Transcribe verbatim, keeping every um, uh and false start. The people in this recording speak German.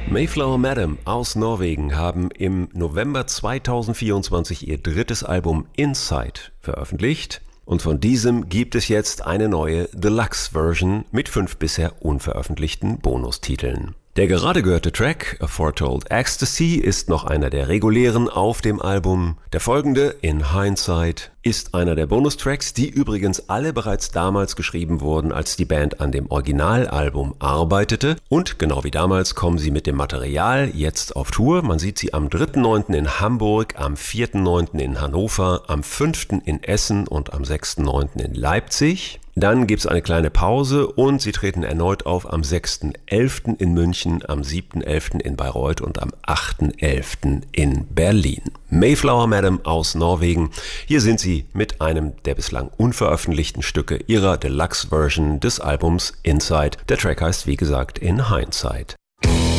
Mayflower Madam aus Norwegen haben im November zweitausendvierundzwanzig ihr drittes Album Inside veröffentlicht. Und von diesem gibt es jetzt eine neue Deluxe-Version mit fünf bisher unveröffentlichten Bonustiteln. Der gerade gehörte Track, A Foretold Ecstasy, ist noch einer der regulären auf dem Album. Der folgende, In Hindsight, ist einer der Bonustracks, die übrigens alle bereits damals geschrieben wurden, als die Band an dem Originalalbum arbeitete. Und genau wie damals kommen sie mit dem Material jetzt auf Tour. Man sieht sie am dritten neunten in Hamburg, am vierten neunten in Hannover, am fünften in Essen und am sechsten neunten in Leipzig. Dann gibt es eine kleine Pause und sie treten erneut auf am sechsten elften in München, am siebten elften in Bayreuth und am achten elften in Berlin. Mayflower Madam aus Norwegen. Hier sind sie mit einem der bislang unveröffentlichten Stücke ihrer Deluxe-Version des Albums Inside. Der Track heißt wie gesagt In Hindsight.